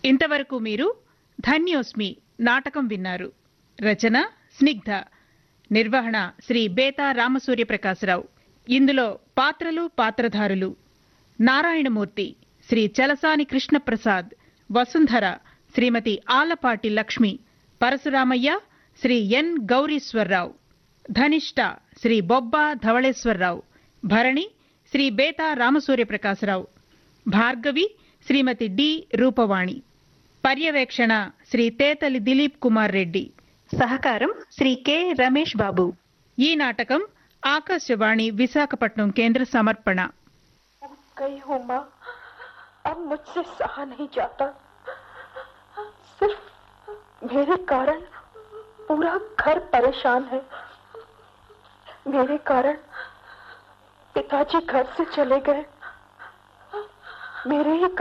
ఇంతవరకు మీరు ధన్యోస్మి నాటకం విన్నారు. రచన స్నిగ్ధ, నిర్వహణ శ్రీ బేతా రామసూర్యప్రకాశరావు. ఇందులో పాత్రలు, పాత్రధారులు: నారాయణమూర్తి శ్రీ చలసాని కృష్ణప్రసాద్, వసుంధర శ్రీమతి ఆలపాటి లక్ష్మి, పరశురామయ్య శ్రీ ఎన్ గౌరీశ్వరరావు, ధనిష్ట శ్రీ బొబ్బా ధవళేశ్వరరావు, భరణి శ్రీ బేతా రామసూర్యప్రకాశరావు, భార్గవి శ్రీమతి డి రూపవాణి, పర్యవేక్షణ శ్రీ తేతలి దిలీప్ కుమార్ రెడ్డి, సహకారం శ్రీ కె రమేష్ బాబు. ఈ నాటకం ఆకాశవాణి విశాఖపట్నం కేంద్ర సమర్పణ. गई हूँ माँ, अब मुझसे सहा नहीं जाता. सिर्फ मेरे कारण पूरा घर परेशान है. मेरे कारण पिताजी घर से चले गए. मेरे ही